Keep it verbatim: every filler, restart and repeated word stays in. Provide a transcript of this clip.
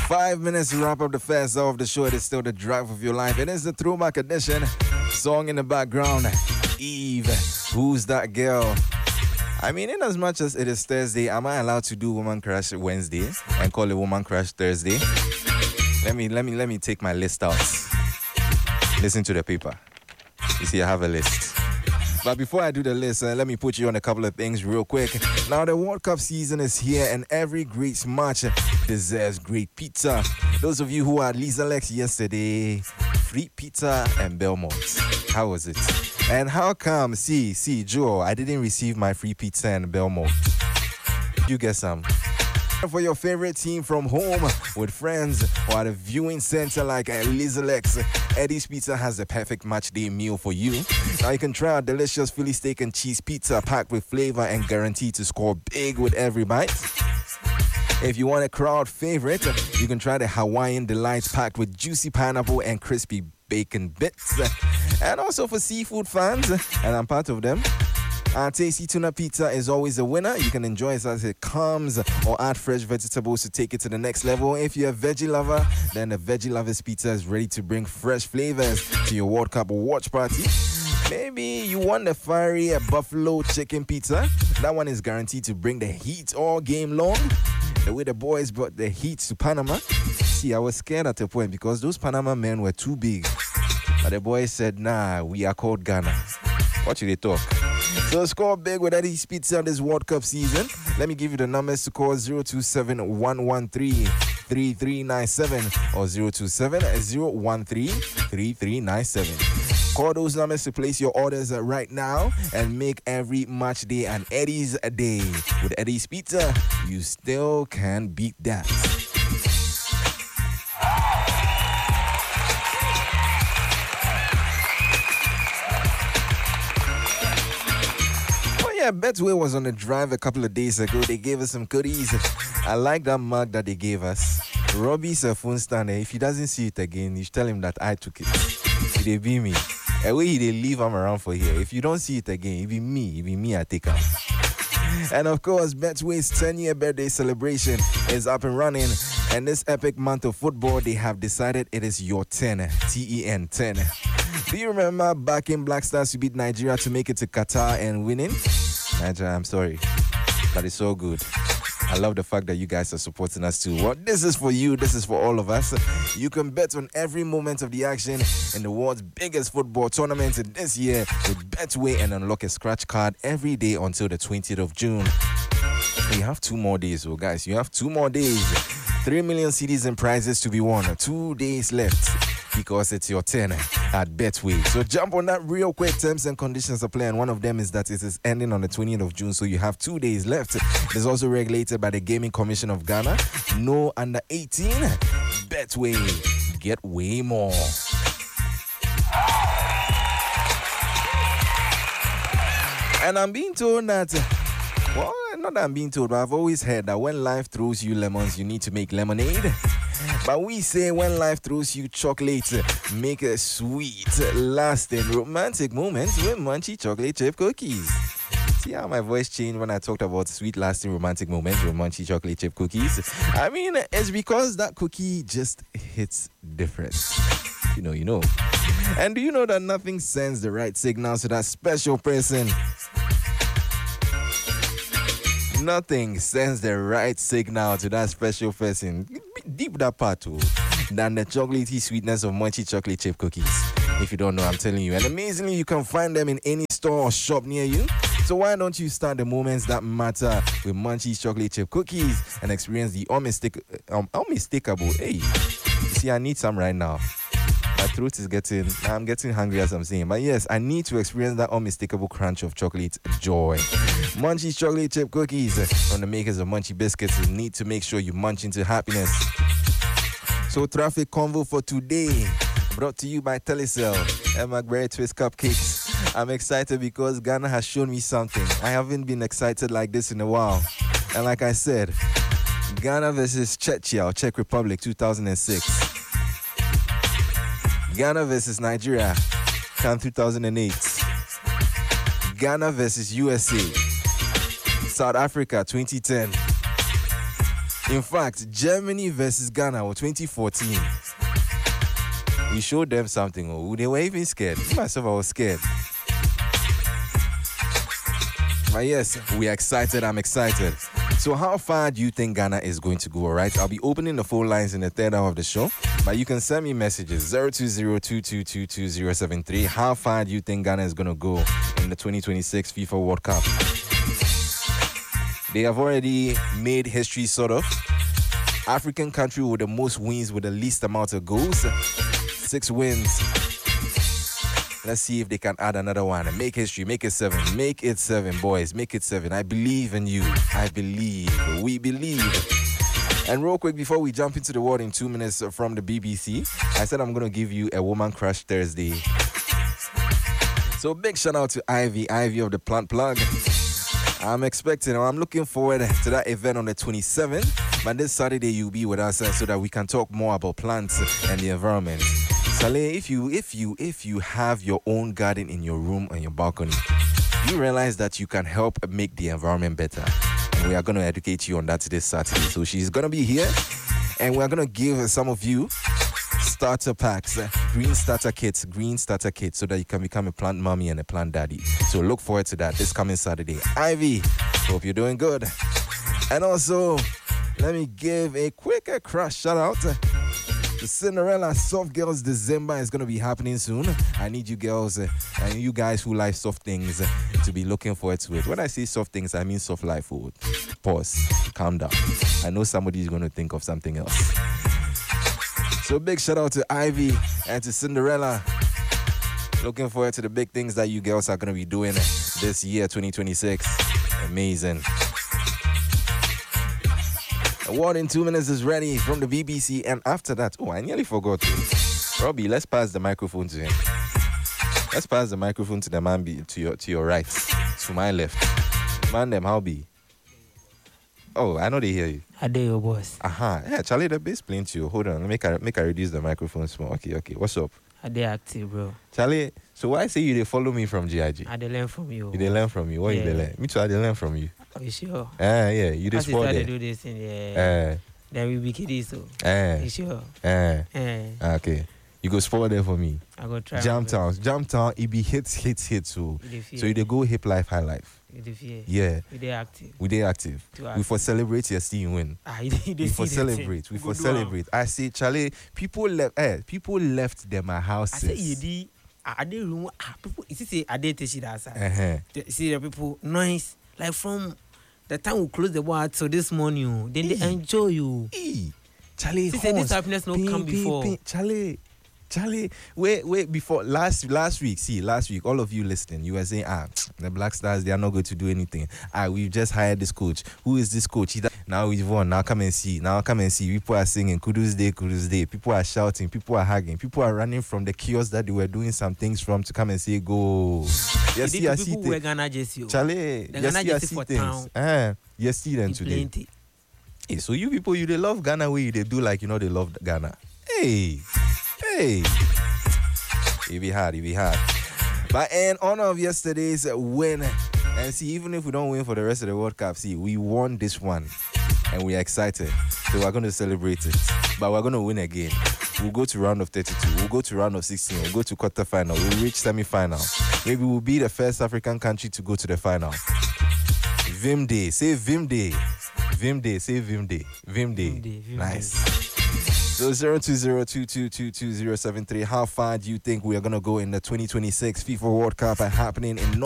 Five minutes to wrap up the first hour of the show. It is still the drive of your life. It is the throwback edition. Song in the background, Eve, Who's That Girl? I mean, in as much as it is Thursday, am I allowed to do Woman Crush Wednesday and call it Woman Crush Thursday? Let me, let me, let me take my list out. Listen to the paper. You see, I have a list. But before I do the list, uh, let me put you on a couple of things real quick. Now, the World Cup season is here, and every great match deserves great pizza. Those of you who had Lisa Lex yesterday, free pizza and Belmont. How was it? And how come, see, see, Joe, I didn't receive my free pizza and Belmont. You get some. For your favorite team from home, with friends, or at a viewing center like Lisa Lex, Eddie's Pizza has the perfect match day meal for you. Now you can try our delicious Philly steak and cheese pizza packed with flavor and guaranteed to score big with every bite. If you want a crowd favorite, you can try the Hawaiian Delights packed with juicy pineapple and crispy bacon bits. And also for seafood fans, and I'm part of them, our tasty tuna pizza is always a winner. You can enjoy it as it comes or add fresh vegetables to take it to the next level. If you're a veggie lover, then the Veggie Lovers Pizza is ready to bring fresh flavors to your World Cup watch party. Maybe you want the fiery buffalo chicken pizza. That one is guaranteed to bring the heat all game long. The way the boys brought the heat to Panama. See, I was scared at a point because those Panama men were too big. But the boys said, nah, we are called Ghana. What should they talk? So score big with Eddie's Pizza this World Cup season. Let me give you the numbers to call zero two seven, one one three, three three nine seven or zero two seven, zero one three, three three nine seven. Call those numbers to place your orders right now and make every match day an Eddie's day. With Eddie's Pizza, you still can beat that. Yeah, Betway was on the drive a couple of days ago. They gave us some goodies. I like that mug that they gave us. Robbie's a phone stand. If he doesn't see it again, you should tell him that I took it. They be me. And way they leave him around for here. If you don't see it again, it be me. It be me I take him. And of course, Betway's ten-year birthday celebration is up and running. And this epic month of football, they have decided it is your ten. T E N, ten. Do you remember backing Black Stars to beat Nigeria to make it to Qatar and winning? Nigeria, I'm sorry, but it's so good. I love the fact that you guys are supporting us too. Well, this is for you. This is for all of us. You can bet on every moment of the action in the world's biggest football tournament this year with Betway and unlock a scratch card every day until the twentieth of June. You have two more days, so guys, you have two more days. Three million C Ds and prizes to be won. Two days left. Because it's your ten at Betway. So jump on that real quick. Terms and conditions apply, and one of them is that it is ending on the twentieth of June, so you have two days left. It is also regulated by the Gaming Commission of Ghana. No under eighteen. Betway. Get way more. And I'm being told that, well, not that I'm being told, but I've always heard that when life throws you lemons, you need to make lemonade. But we say when life throws you chocolate, make a sweet, lasting, romantic moment with Munchie chocolate chip cookies. See how my voice changed when I talked about sweet, lasting, romantic moments with Munchie chocolate chip cookies? I mean, it's because that cookie just hits different. You know, you know. And do you know that nothing sends the right signals to that special person? Nothing sends the right signal to that special person, deep that part too, than the chocolatey sweetness of Munchie chocolate chip cookies. If you don't know, I'm telling you. And amazingly, you can find them in any store or shop near you. So why don't you start the moments that matter with Munchie chocolate chip cookies and experience the unmistak- um, unmistakable. Hey, see, I need some right now. My throat is getting, I'm getting hungry as I'm saying. But yes, I need to experience that unmistakable crunch of chocolate joy. Munchie chocolate chip cookies from the makers of Munchie biscuits. You need to make sure you munch into happiness. So traffic convo for today, brought to you by Telecel and McBride Twist Cupcakes. I'm excited because Ghana has shown me something. I haven't been excited like this in a while. And like I said, Ghana versus Czechia, Czech Republic, two thousand six. Ghana versus Nigeria, CAN two thousand eight. Ghana versus U S A, South Africa twenty ten. In fact, Germany versus Ghana was twenty fourteen. We showed them something. Oh, they were even scared. Me, myself, I was scared. But yes, we're excited. I'm excited. So how far do you think Ghana is going to go, all right? I'll be opening the phone lines in the third hour of the show. But you can send me messages, zero two zero, two two two, two zero seven three. How far do you think Ghana is going to go in the twenty twenty-six FIFA World Cup? They have already made history, sort of. African country with the most wins with the least amount of goals. Six wins. Let's see if they can add another one. Make history. Make it seven. Make it seven, boys. Make it seven. I believe in you. I believe. We believe. And real quick, before we jump into the world in two minutes from the B B C, I said I'm going to give you a Woman Crush Thursday. So big shout out to Ivy. Ivy of the Plant Plug. I'm expecting, or I'm looking forward to that event on the twenty-seventh. But this Saturday, you'll be with us uh, so that we can talk more about plants and the environment. Saleh, if you if you if you have your own garden in your room and your balcony, you realize that you can help make the environment better. And we are going to educate you on that this Saturday. So she's going to be here, and we're going to give some of you starter packs, uh, green starter kits, green starter kits, so that you can become a plant mommy and a plant daddy. So look forward to that this coming Saturday. Ivy, hope you're doing good. And also, let me give a quick uh, crush shout out. The Cinderella Soft Girls December is going to be happening soon. I need you girls uh, and you guys who like soft things uh, to be looking forward to it. When I say soft things, I mean soft life food. Pause. Calm down. I know somebody is going to think of something else. So big shout out to Ivy and to Cinderella. Looking forward to the big things that you girls are going to be doing this year, twenty twenty-six. Amazing. The word in two minutes is ready from the B B C. And after that, oh, I nearly forgot to. Robbie, let's pass the microphone to him. Let's pass the microphone to the man be, to your to your right, to my left. Man, them, how be? Oh, I know they hear you. I dare your boss. Aha. Uh-huh. Yeah, Charlie, the bass playing to you. Hold on. Let me make I, make I reduce the microphone small. Okay, okay. What's up? I dare active, bro. Charlie, so why say you they follow me from G I G? I dare learn from you. You they learn from me. What yeah. you they learn? Me too, I they learn from you. Are you sure? Ah, uh, yeah. You just follow they there. do this thing, yeah. Uh, then we be kiddies, so. Uh, you sure? Uh, uh, okay. You go spoil there for me. I go try. Jam Town. Jam Town, it be hits, hits, hits. So, so you they go hip life, high life. Yeah. We they active. We they active. active. We for celebrate your team win. Ah, you, you we for celebrate. We for celebrate. I say, Charlie, people left. Eh, people left them my houses. I say, you did. I did room. Ah, people. You see, I did teach it outside. Uh-huh. See the people noise like from the time we close the bar till this morning. Then they enjoy you. E. Charlie, see, this happiness no come before. Ping, Charlie. Charlie, wait, wait, before last last week, see, last week, all of you listening, you were saying, ah, the Black Stars, they are not going to do anything. Ah, we've just hired this coach. Who is this coach? He, now we've won. Now come and see. Now come and see. People are singing, Kudus Day, Kudus Day. People are shouting. People are hugging. People are running from the kiosk that they were doing some things from to come and say, go. Yes, see, I see things. Charlie, yes, see, I see things. Ah, yes, see them today. Hey, so you people, you they love Ghana where you they do like, you know, they love Ghana. Hey. Hey, it be hard, it be hard. But in honor of yesterday's win, and see, even if we don't win for the rest of the World Cup, see, we won this one, and we're excited. So we're going to celebrate it. But we're going to win again. We'll go to round of thirty-two. We'll go to round of sixteen. We'll go to quarterfinal. We'll reach semi-final. Maybe we'll be the first African country to go to the final. Vim Day. Say Vim Day. Vim Day. Say Vim Day. Vim Day. Vim Day. Vim nice. Day. So zero two zero, two two two, two zero seven three. How far do you think we are going to go in the twenty twenty-six FIFA World Cup happening in North